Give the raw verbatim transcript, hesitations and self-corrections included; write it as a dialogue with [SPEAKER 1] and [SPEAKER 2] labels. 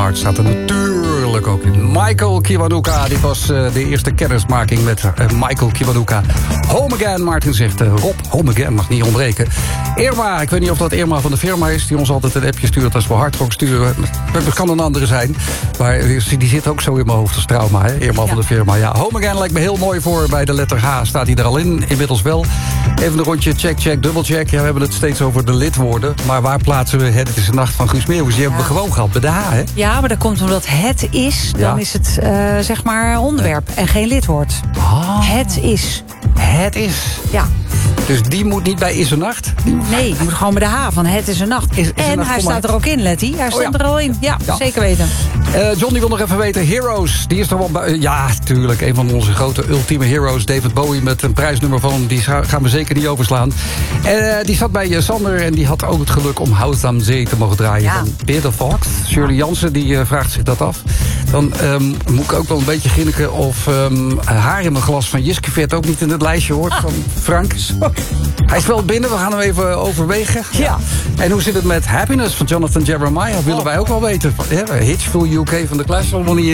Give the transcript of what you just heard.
[SPEAKER 1] Heart staat er natuurlijk ook in. Michael Kiwanuka, dit was uh, de eerste kennismaking met uh, Michael Kiwanuka. Home Again, Maarten zegt uh, Rob, Home Again mag niet ontbreken. Irma, ik weet niet of dat Irma van de firma is, die ons altijd een appje stuurt als we hardrock sturen. Dat kan een andere zijn, maar die zit ook zo in mijn hoofd als trauma, hè? Irma ja. van de firma. Ja, Home Again lijkt me heel mooi voor. Bij de letter H staat hij er al in, inmiddels wel. Even een rondje check, check, dubbelcheck. Ja, we hebben het steeds over de lidwoorden. Maar waar plaatsen we Het is een nacht van Guus Meeuwis? Die ja. hebben we gewoon gehad bij de H, hè?
[SPEAKER 2] Ja, maar dat komt omdat het is. Dan ja. is het, uh, zeg maar, onderwerp en geen lidwoord.
[SPEAKER 1] Oh.
[SPEAKER 2] Het is.
[SPEAKER 1] Het is.
[SPEAKER 2] Ja.
[SPEAKER 1] Dus die moet niet bij Is een Nacht?
[SPEAKER 2] Nee, die moet gewoon bij de H van Het is een Nacht. Is, is en een nacht hij staat er ook in, Letty. Hij stond oh, ja. er al in. Ja, ja. zeker weten.
[SPEAKER 1] Uh, John die wil nog even weten, Heroes. Die is er wel bij. Ja, tuurlijk. Een van onze grote ultieme heroes. David Bowie met een prijsnummer van. Die gaan we zeker niet overslaan. Uh, die zat bij uh, Sander en die had ook het geluk om House aan Zee te mogen draaien. Ja. Van Peter Fox. Shirley Jansen die uh, vraagt zich dat af. Dan um, moet ik ook wel een beetje ginniken of um, haar in mijn glas van Jiske Vet ook niet in het lijstje hoort ah. van Frank. Hij is wel binnen, we gaan hem even overwegen.
[SPEAKER 2] Ja.
[SPEAKER 1] En hoe zit het met Happiness van Jonathan Jeremiah? Willen oh. wij ook wel weten. Ja, Hitchful U K van de Clash, allemaal niet